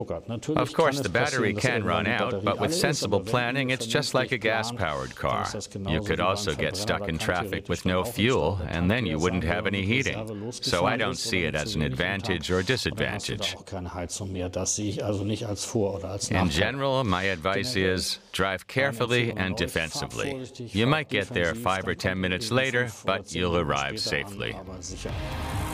Of course, the battery can run out, but with sensible planning, it's just like a gas-powered car. You could also get stuck in traffic with no fuel, and then you wouldn't have any heating. So I don't see it as an advantage or disadvantage. In general, my advice is drive carefully and defensively. You might get there 5 or 10 minutes later, but you'll arrive safely.